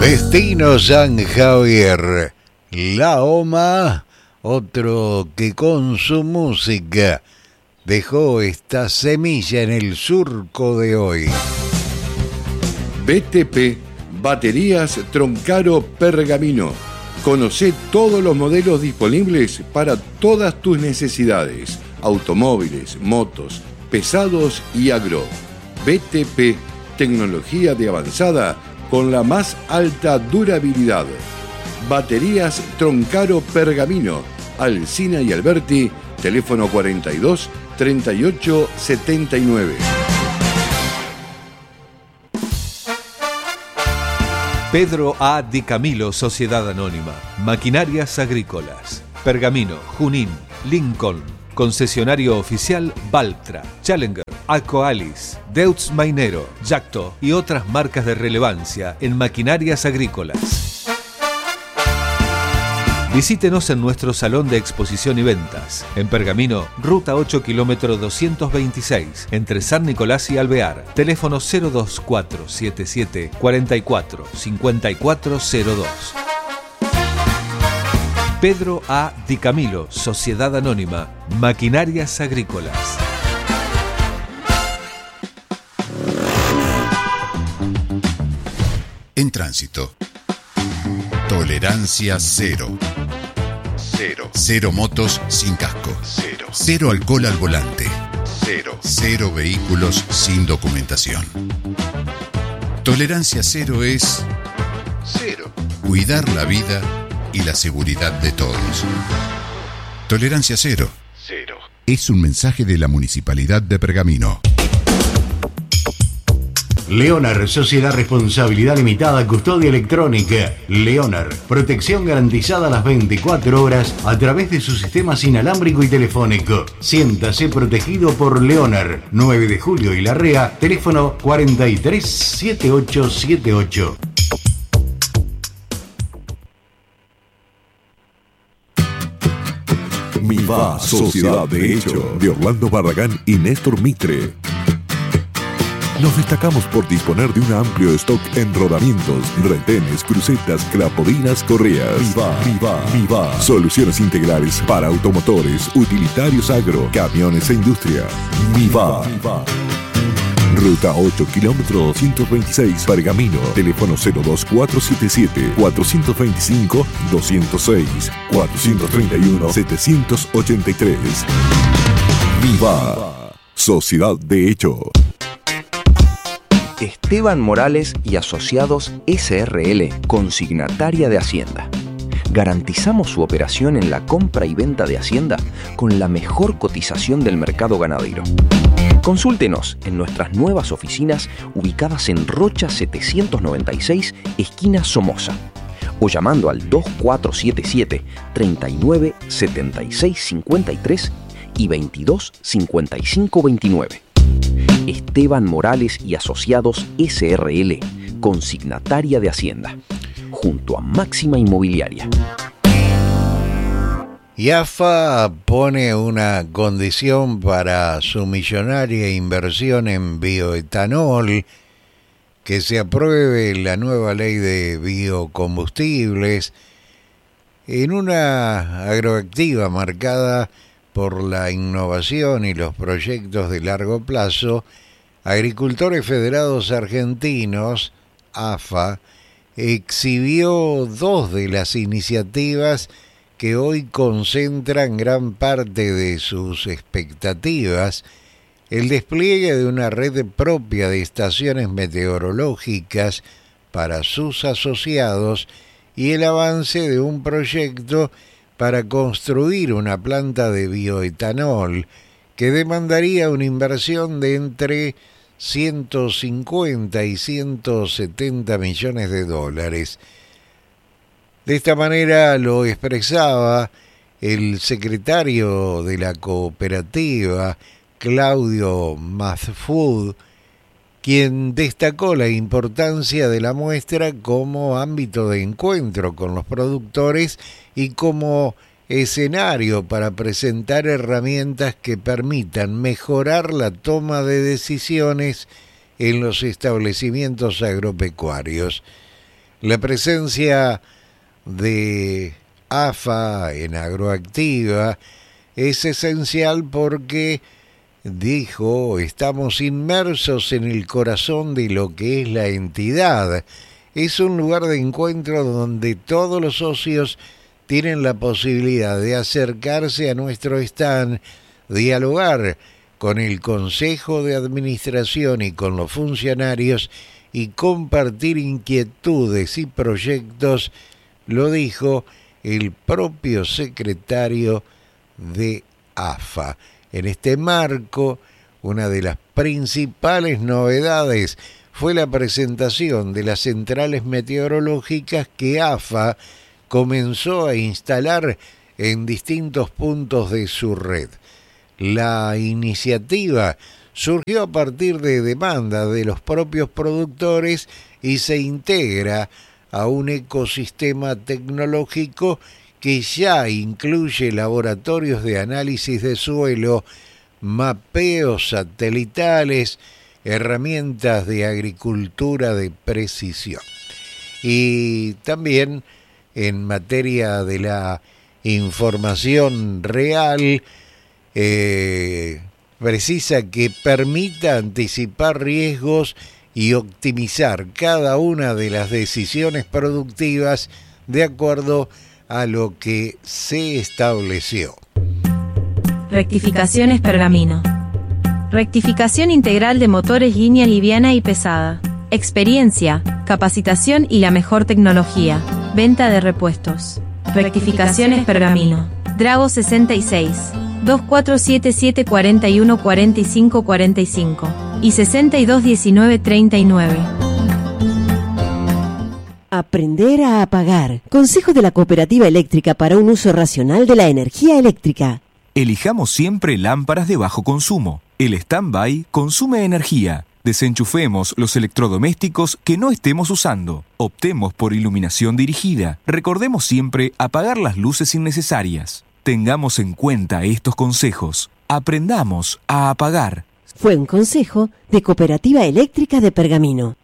Destino San Javier, La Oma, otro que con su música dejó esta semilla en el surco de hoy. BTP, Baterías Troncaro Pergamino. Conocé todos los modelos disponibles para todas tus necesidades. Automóviles, motos, pesados y agro. BTP, tecnología de avanzada con la más alta durabilidad. Baterías Troncaro Pergamino. Alsina y Alberti, teléfono 42 38 79. Pedro A. Di Camilo, Sociedad Anónima. Maquinarias Agrícolas. Pergamino, Junín, Lincoln. Concesionario oficial Valtra, Challenger, Akoalis, Deutz Mainero, Yacto y otras marcas de relevancia en maquinarias agrícolas. Visítenos en nuestro salón de exposición y ventas. En Pergamino, Ruta 8, kilómetro 226, entre San Nicolás y Alvear. Teléfono 02477 44 5402. Pedro A. Di Camilo, Sociedad Anónima, Maquinarias Agrícolas. En tránsito. Tolerancia cero. Cero. Cero motos sin casco. Cero. Cero alcohol al volante. Cero. Cero vehículos sin documentación. Tolerancia cero es cero. Cuidar la vida y la seguridad de todos. Tolerancia cero. Cero. Es un mensaje de la Municipalidad de Pergamino. Leonar, Sociedad Responsabilidad Limitada, Custodia Electrónica. Leonar, protección garantizada las 24 horas a través de su sistema inalámbrico y telefónico. Siéntase protegido por Leonar. 9 de julio y Larrea, teléfono 43 7878. Miva, Sociedad de Hecho, de Orlando Barragán y Néstor Mitre. Nos destacamos por disponer de un amplio stock en rodamientos, retenes, crucetas, crapodinas, correas. Miva. Soluciones integrales para automotores, utilitarios agro, camiones e industria. Miva. Ruta 8, kilómetro 226, Pergamino. Teléfono 02477 425 206 431 783. Miva, Sociedad de Hecho. Esteban Morales y Asociados SRL, consignataria de Hacienda. Garantizamos su operación en la compra y venta de Hacienda con la mejor cotización del mercado ganadero. Consúltenos en nuestras nuevas oficinas ubicadas en Rocha 796, esquina Somoza, o llamando al 2477 39 76 53 y 22 55 29. Esteban Morales y Asociados SRL, consignataria de Hacienda, junto a Máxima Inmobiliaria. IAFA pone una condición para su millonaria inversión en bioetanol, que se apruebe la nueva ley de biocombustibles en una agroactiva marcada por la innovación y los proyectos de largo plazo. Agricultores Federados Argentinos, AFA, exhibió dos de las iniciativas que hoy concentran gran parte de sus expectativas: el despliegue de una red propia de estaciones meteorológicas para sus asociados y el avance de un proyecto para construir una planta de bioetanol que demandaría una inversión de entre 150 y 170 millones de dólares. De esta manera lo expresaba el secretario de la cooperativa, Claudio Mazfud, quien destacó la importancia de la muestra como ámbito de encuentro con los productores y como escenario para presentar herramientas que permitan mejorar la toma de decisiones en los establecimientos agropecuarios. La presencia de AFA en Agroactiva es esencial porque, dijo, estamos inmersos en el corazón de lo que es la entidad. Es un lugar de encuentro donde todos los socios tienen la posibilidad de acercarse a nuestro stand, dialogar con el Consejo de Administración y con los funcionarios y compartir inquietudes y proyectos, lo dijo el propio secretario de AFA. En este marco, una de las principales novedades fue la presentación de las centrales meteorológicas que AFA comenzó a instalar en distintos puntos de su red. La iniciativa surgió a partir de demanda de los propios productores y se integra a un ecosistema tecnológico que ya incluye laboratorios de análisis de suelo, mapeos satelitales, herramientas de agricultura de precisión. Y también en materia de la información real, precisa que permita anticipar riesgos y optimizar cada una de las decisiones productivas de acuerdo a lo que se estableció. Rectificaciones Pergamino. Rectificación integral de motores línea liviana y pesada. Experiencia, capacitación y la mejor tecnología. Venta de repuestos. Rectificaciones Pergamino. Drago 66. 2477 41 45 45 y 62 19 39. Aprender a apagar. Consejo de la Cooperativa Eléctrica para un uso racional de la energía eléctrica. Elijamos siempre lámparas de bajo consumo. El stand-by consume energía. Desenchufemos los electrodomésticos que no estemos usando. Optemos por iluminación dirigida. Recordemos siempre apagar las luces innecesarias. Tengamos en cuenta estos consejos. Aprendamos a apagar. Fue un consejo de Cooperativa Eléctrica de Pergamino.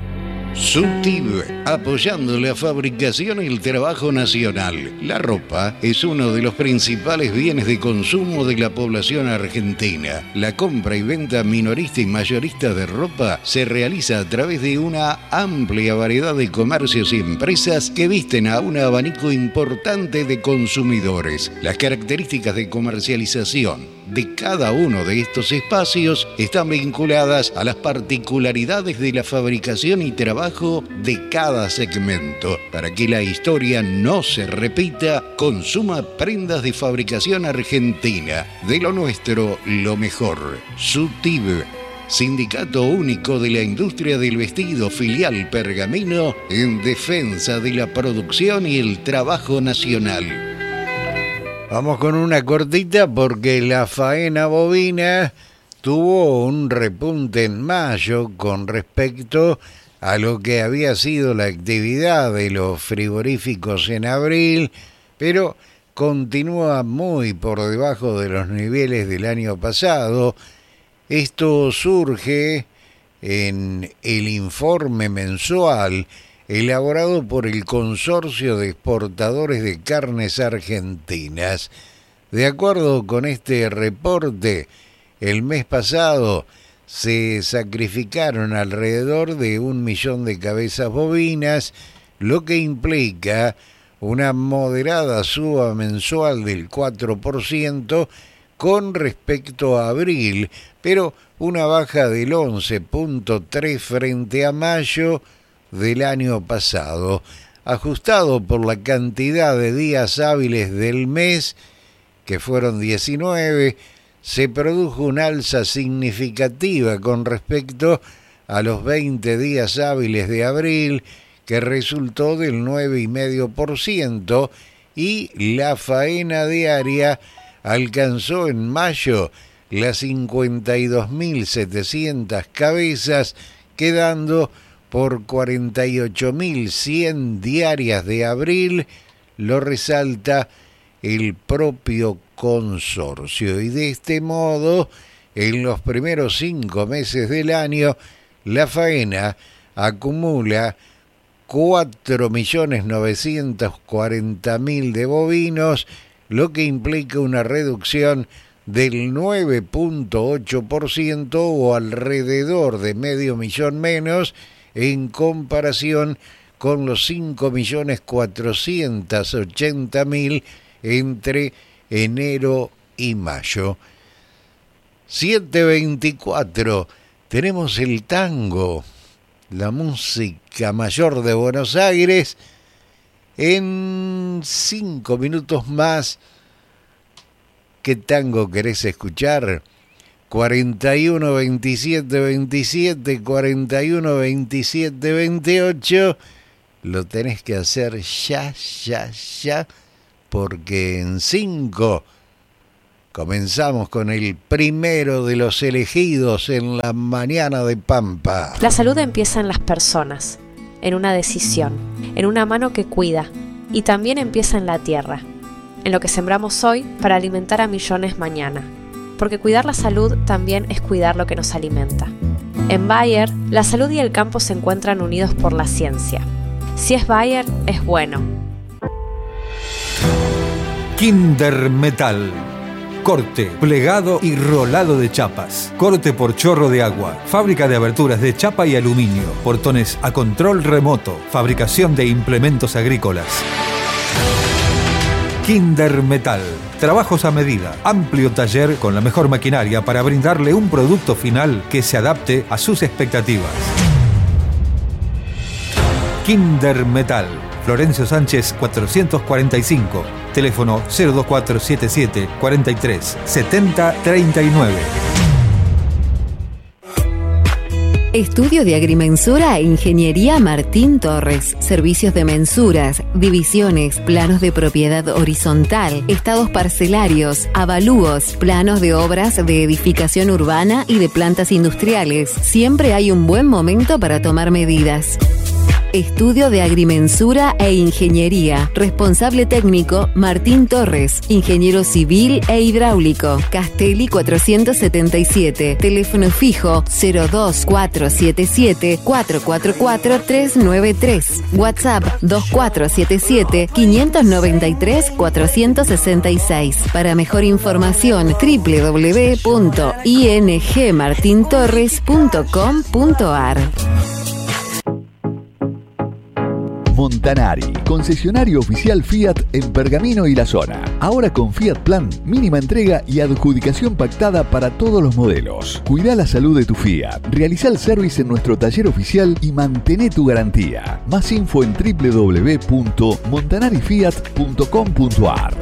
SUTIB, apoyando la fabricación y el trabajo nacional. La ropa es uno de los principales bienes de consumo de la población argentina. La compra y venta minorista y mayorista de ropa se realiza a través de una amplia variedad de comercios y empresas que visten a un abanico importante de consumidores. Las características de comercialización de cada uno de estos espacios están vinculadas a las particularidades de la fabricación y trabajo de cada segmento. Para que la historia no se repita, consuma prendas de fabricación argentina. De lo nuestro, lo mejor. SUTIB, Sindicato Único de la Industria del Vestido, filial Pergamino, en defensa de la producción y el trabajo nacional. Vamos con una cortita porque la faena bovina tuvo un repunte en mayo con respecto a lo que había sido la actividad de los frigoríficos en abril, pero continúa muy por debajo de los niveles del año pasado. Esto surge en el informe mensual elaborado por el Consorcio de Exportadores de Carnes Argentinas. De acuerdo con este reporte, el mes pasado se sacrificaron alrededor de 1 millón de cabezas bovinas, lo que implica una moderada suba mensual del 4% con respecto a abril, pero una baja del 11.3% frente a mayo del año pasado. Ajustado por la cantidad de días hábiles del mes, que fueron 19, se produjo una alza significativa con respecto a los 20 días hábiles de abril, que resultó del 9,5%, y la faena diaria alcanzó en mayo las 52.700 cabezas, quedando por 48.100 diarias de abril, lo resalta el propio consorcio. Y de este modo, en los primeros 5 meses del año, la faena acumula 4.940.000 de bovinos, lo que implica una reducción del 9.8% o alrededor de 500.000 menos en comparación con los 5.480.000 entre enero y mayo. 7:24, tenemos el tango, la música mayor de Buenos Aires. En 5 minutos más, ¿qué tango querés escuchar? 41 27 27, 41 27 28. Lo tenés que hacer ya, porque en 5 comenzamos con el primero de los elegidos en la mañana de Pampa. La salud empieza en las personas, en una decisión, en una mano que cuida, y también empieza en la tierra, en lo que sembramos hoy para alimentar a millones mañana. Porque cuidar la salud también es cuidar lo que nos alimenta. En Bayer, la salud y el campo se encuentran unidos por la ciencia. Si es Bayer, es bueno. Kinder Metal. Corte, plegado y rolado de chapas. Corte por chorro de agua. Fábrica de aberturas de chapa y aluminio. Portones a control remoto. Fabricación de implementos agrícolas. Kinder Metal. Trabajos a medida. Amplio taller con la mejor maquinaria para brindarle un producto final que se adapte a sus expectativas. Kinder Metal. Florencio Sánchez 445. Teléfono 02477 43 70 39. Estudio de Agrimensura e Ingeniería Martín Torres. Servicios de mensuras, divisiones, planos de propiedad horizontal, estados parcelarios, avalúos, planos de obras de edificación urbana y de plantas industriales. Siempre hay un buen momento para tomar medidas. Estudio de Agrimensura e Ingeniería. Responsable técnico Martín Torres. Ingeniero civil e hidráulico. Castelli 477. Teléfono fijo 02477 444 393. WhatsApp 2477 593 466. Para mejor información www.ingmartintorres.com.ar. Montanari, concesionario oficial Fiat en Pergamino y la zona. Ahora con Fiat Plan, mínima entrega y adjudicación pactada para todos los modelos. Cuida la salud de tu Fiat. Realiza el service en nuestro taller oficial y mantén tu garantía. Más info en www.montanarifiat.com.ar.